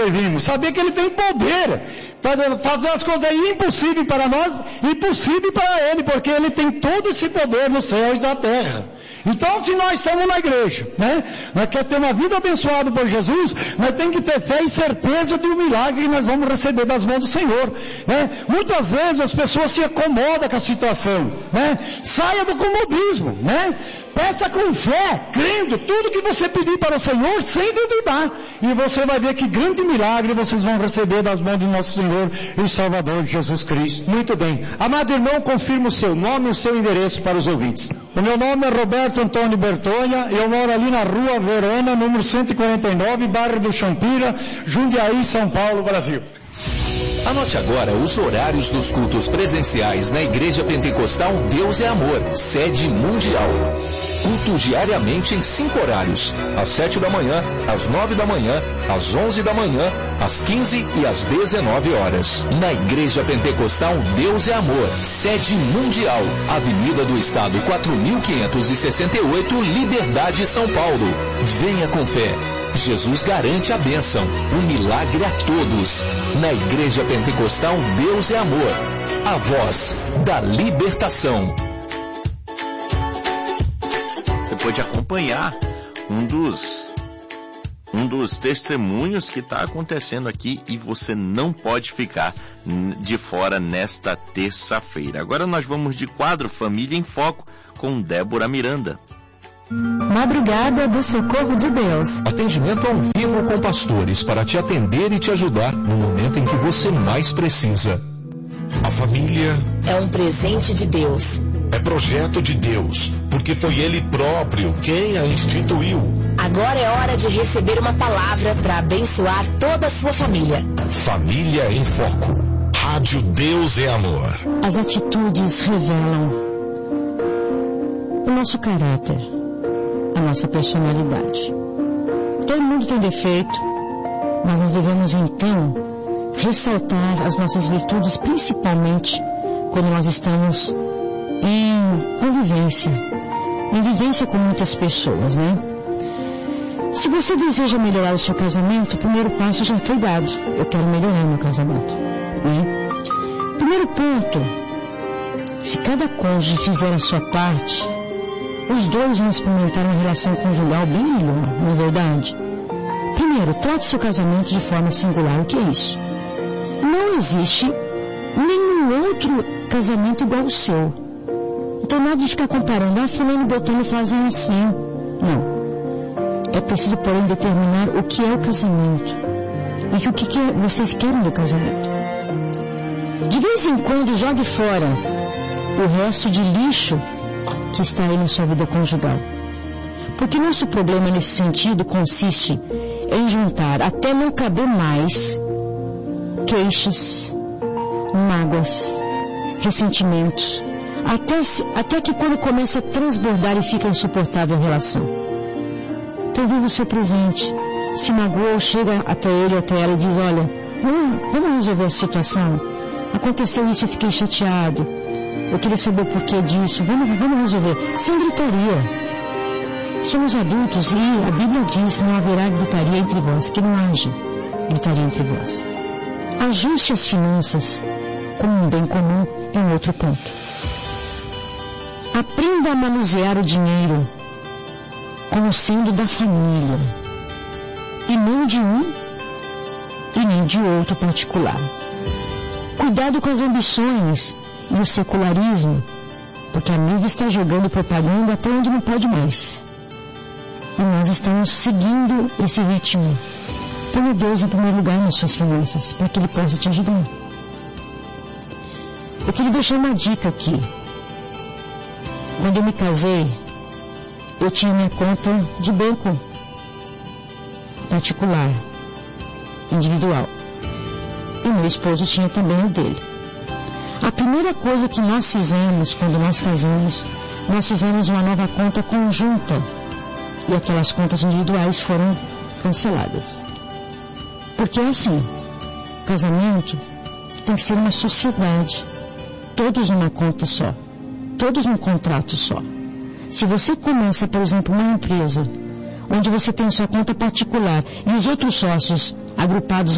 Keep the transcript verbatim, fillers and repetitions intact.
servimos, saber que Ele tem poder para fazer as coisas impossíveis para nós e possíveis para Ele, porque Ele tem todo esse poder nos céus e na terra. Então, se nós estamos na igreja, né, nós queremos ter uma vida abençoada por Jesus, nós temos que ter fé e certeza de um milagre que nós vamos receber das mãos do Senhor, né? Muitas vezes as pessoas se acomodam com a situação, né? Saia do comodismo, né? Peça com fé, crendo, tudo que você pedir para o Senhor, sem duvidar, e você vai ver que grande milagre vocês vão receber das mãos de nosso Senhor e Salvador Jesus Cristo. Muito bem. Amado irmão, confirma o seu nome e o seu endereço para os ouvintes. O meu nome é Roberto Antônio Bertonha, eu moro ali na Rua Verona, número cento e quarenta e nove, bairro do Champira, Jundiaí, São Paulo, Brasil. Anote agora os horários dos cultos presenciais na Igreja Pentecostal Deus é Amor, sede mundial. Culto diariamente em cinco horários, às sete da manhã, às nove da manhã, às onze da manhã, às quinze e às dezenove horas. Na Igreja Pentecostal Deus é Amor, sede mundial, Avenida do Estado quatro mil quinhentos e sessenta e oito, Liberdade, São Paulo. Venha com fé. Jesus garante a bênção, o milagre a todos. Na Igreja Pentecostal Deus é Amor, a voz da libertação. Você pode acompanhar um dos, um dos testemunhos que está acontecendo aqui e você não pode ficar de fora nesta terça-feira. Agora nós vamos de quadro Família em Foco com Débora Miranda. Madrugada do Socorro de Deus. Atendimento ao vivo com pastores para te atender e te ajudar no momento em que você mais precisa. A família é um presente de Deus. É projeto de Deus, porque foi Ele próprio quem a instituiu. Agora é hora de receber uma palavra para abençoar toda a sua família. Família em Foco. Rádio Deus é Amor. As atitudes revelam o nosso caráter, a nossa personalidade. Todo mundo tem defeito, mas nós devemos então ressaltar as nossas virtudes, principalmente quando nós estamos em convivência, em vivência com muitas pessoas, né? Se você deseja melhorar o seu casamento, o primeiro passo já foi dado. Eu quero melhorar meu casamento, né? Primeiro ponto, se cada cônjuge fizer a sua parte, os dois vão experimentar uma relação conjugal bem melhor, não é verdade? Primeiro, trate seu casamento de forma singular. O que é isso? Não existe nenhum outro casamento igual ao seu. Então nada de ficar comparando, ah, fulano e beltrano fazem assim. Não. É preciso, porém, determinar o que é o casamento e o que, que vocês querem do casamento. De vez em quando, jogue fora o resto de lixo que está aí na sua vida conjugal. Porque nosso problema nesse sentido consiste em juntar até não caber mais queixas, mágoas, ressentimentos, até, até que quando começa a transbordar e fica insuportável a relação. Então viva o seu presente. Se magoou, chega até ele ou até ela e diz, olha, hum, vamos resolver a situação. Aconteceu isso, eu fiquei chateado. Eu queria saber o porquê disso. Vamos, vamos resolver. Sem gritaria. Somos adultos e a Bíblia diz, não haverá gritaria entre vós, que não haja gritaria entre vós. Ajuste as finanças como um bem comum em um outro ponto. Aprenda a manusear o dinheiro como sendo da família e não de um e nem de outro particular. Cuidado com as ambições e o secularismo, porque a mídia está jogando propaganda até onde não pode mais. E nós estamos seguindo esse ritmo. Põe Deus em primeiro lugar nas suas finanças, para que Ele possa te ajudar. Eu queria deixar uma dica aqui. Quando eu me casei, eu tinha minha conta de banco particular, individual. E meu esposo tinha também o dele. A primeira coisa que nós fizemos quando nós casamos, nós fizemos uma nova conta conjunta. E aquelas contas individuais foram canceladas. Porque é assim, casamento tem que ser uma sociedade. Todos numa conta só. Todos num contrato só. Se você começa, por exemplo, uma empresa, onde você tem sua conta particular e os outros sócios agrupados